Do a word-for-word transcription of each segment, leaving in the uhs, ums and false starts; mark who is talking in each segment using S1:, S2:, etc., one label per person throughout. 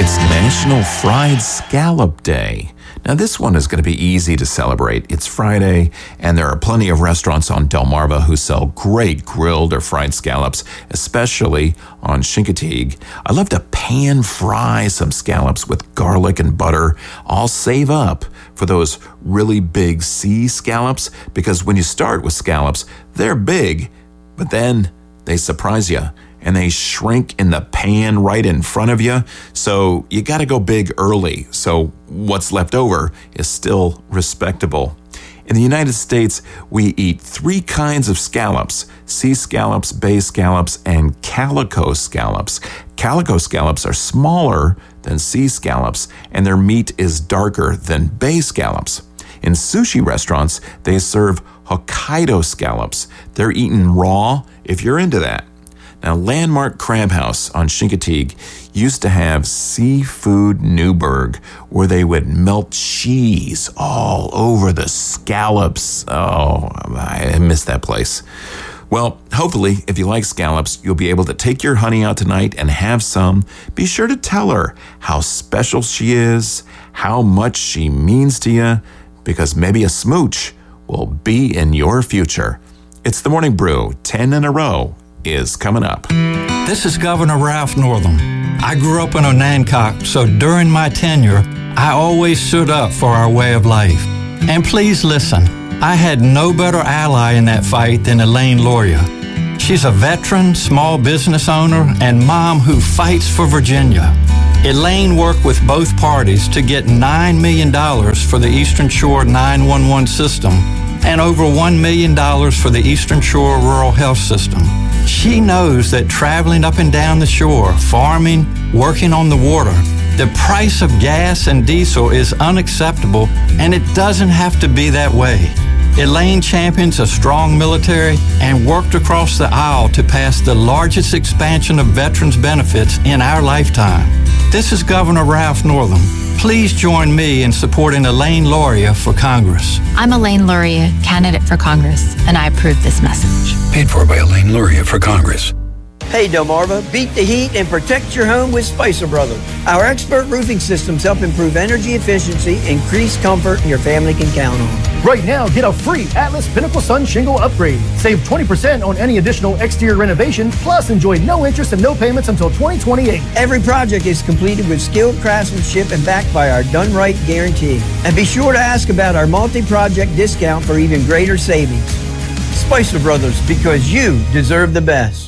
S1: It's National Fried Scallop Day. Now, this one is going to be easy to celebrate. It's Friday, and there are plenty of restaurants on Delmarva who sell great grilled or fried scallops, especially on Chincoteague. I love to pan fry some scallops with garlic and butter. I'll save up for those really big sea scallops, because when you start with scallops, they're big, but then they surprise you and they shrink in the pan right in front of you. So you got to go big early, so what's left over is still respectable. In the United States, we eat three kinds of scallops: sea scallops, bay scallops, and calico scallops. Calico scallops are smaller than sea scallops, and their meat is darker than bay scallops. In sushi restaurants, they serve Hokkaido scallops. They're eaten raw, if you're into that. Now, Landmark Crab House on Chincoteague used to have Seafood Newburgh, where they would melt cheese all over the scallops. Oh, I miss that place. Well, hopefully, if you like scallops, you'll be able to take your honey out tonight and have some. Be sure to tell her how special she is, how much she means to you, because maybe a smooch will be in your future. It's the Morning Brew. ten in a row is coming up.
S2: This is Governor Ralph Northam. I grew up in Onancock, so during my tenure, I always stood up for our way of life. And please listen, I had no better ally in that fight than Elaine Loria. She's a veteran, small business owner, and mom who fights for Virginia. Elaine worked with both parties to get nine million dollars for the Eastern Shore nine one one system and over one million dollars for the Eastern Shore Rural Health System. She knows that traveling up and down the shore, farming, working on the water, the price of gas and diesel is unacceptable, and it doesn't have to be that way. Elaine champions a strong military and worked across the aisle to pass the largest expansion of veterans benefits in our lifetime. This is Governor Ralph Northam. Please join me in supporting Elaine Loria for Congress.
S3: I'm Elaine Loria, candidate for Congress, and I approve this message.
S4: Paid for by Elaine Loria for Congress.
S5: Hey Delmarva, beat the heat and protect your home with Spicer Brothers. Our expert roofing systems help improve energy efficiency, increase comfort, and your family can count on.
S6: Right now, get a free Atlas Pinnacle Sun shingle upgrade. Save twenty percent on any additional exterior renovation, plus enjoy no interest and no payments until twenty twenty-eight.
S5: Every project is completed with skilled craftsmanship and backed by our Done Right guarantee. And be sure to ask about our multi-project discount for even greater savings. Spicer Brothers, because you deserve the best.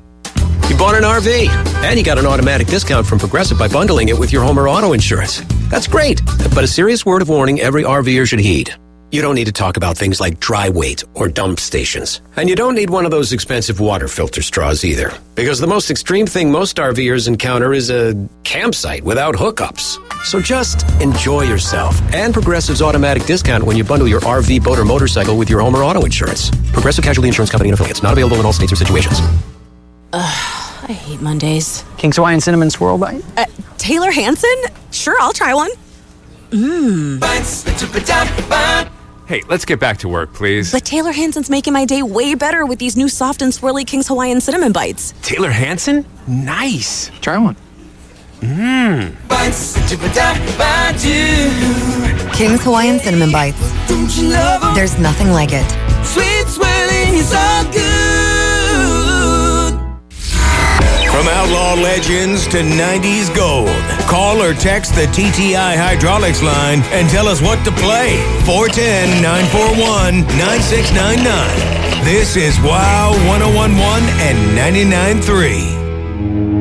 S7: You bought an R V, and you got an automatic discount from Progressive by bundling it with your home or auto insurance. That's great, but a serious word of warning every RVer should heed. You don't need to talk about things like dry weight or dump stations. And you don't need one of those expensive water filter straws either. Because the most extreme thing most RVers encounter is a campsite without hookups. So just enjoy yourself and Progressive's automatic discount when you bundle your R V, boat, or motorcycle with your home or auto insurance. Progressive Casualty Insurance Company and affiliates. Not available in all states or situations.
S8: Ugh, I hate Mondays.
S9: King's Hawaiian Cinnamon Swirl Bite?
S8: Uh, Taylor Hanson? Sure, I'll try one. Mmm.
S10: Hey, let's get back to work, please.
S8: But Taylor Hanson's making my day way better with these new soft and swirly King's Hawaiian Cinnamon Bites.
S10: Taylor Hanson? Nice.
S9: Try one.
S10: Mmm.
S11: King's Hawaiian Cinnamon Bites. There's nothing like it.
S12: Sweet swirling is all good.
S13: From outlaw legends to nineties gold, call or text the T T I Hydraulics line and tell us what to play. four one zero, nine four one, nine six nine nine. This is Wow one oh one point one and ninety-nine point three.